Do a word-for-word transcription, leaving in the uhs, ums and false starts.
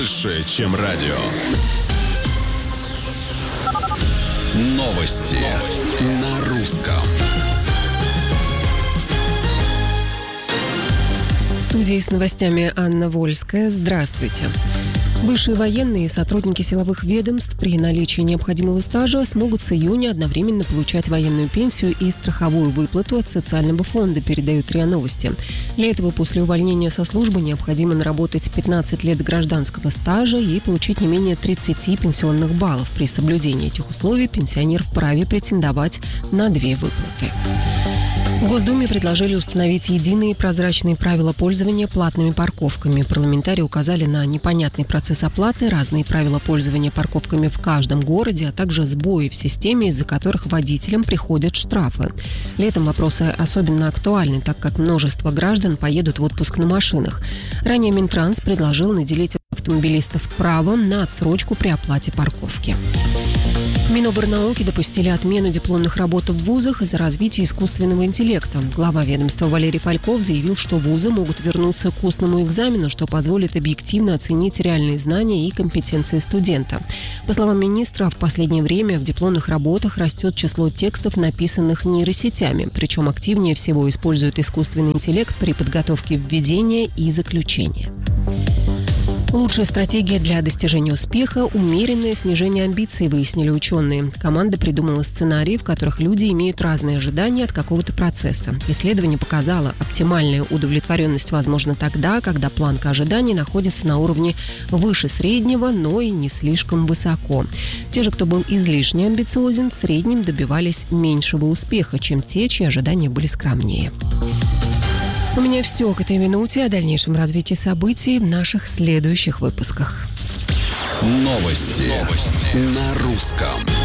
больше, чем радио. Новости на русском. В студии с новостями Анна Вольская. Здравствуйте. Высшие военные и сотрудники силовых ведомств при наличии необходимого стажа смогут с июня одновременно получать военную пенсию и страховую выплату от социального фонда, передают РИА Новости. Для этого после увольнения со службы необходимо наработать пятнадцать лет гражданского стажа и получить не менее тридцать пенсионных баллов. При соблюдении этих условий пенсионер вправе претендовать на две выплаты. В Госдуме предложили установить единые прозрачные правила пользования платными парковками. Парламентарии указали на непонятный процесс оплаты, разные правила пользования парковками в каждом городе, а также сбои в системе, из-за которых водителям приходят штрафы. Летом вопросы особенно актуальны, так как множество граждан поедут в отпуск на машинах. Ранее Минтранс предложил наделить автомобилистов правом на отсрочку при оплате парковки. Миноборнауки допустили отмену дипломных работ в вузах из-за развития искусственного интеллекта. Глава ведомства Валерий Фальков заявил, что вузы могут вернуться к устному экзамену, что позволит объективно оценить реальные знания и компетенции студента. По словам министра, в последнее время в дипломных работах растет число текстов, написанных нейросетями, причем активнее всего используют искусственный интеллект при подготовке введения и заключения. Лучшая стратегия для достижения успеха – умеренное снижение амбиций, выяснили ученые. Команда придумала сценарии, в которых люди имеют разные ожидания от какого-то процесса. Исследование показало, оптимальная удовлетворенность возможна тогда, когда планка ожиданий находится на уровне выше среднего, но и не слишком высоко. Те же, кто был излишне амбициозен, в среднем добивались меньшего успеха, чем те, чьи ожидания были скромнее. У меня все к этой минуте. О дальнейшем развитии событий в наших следующих выпусках. Новости, Новости. на русском.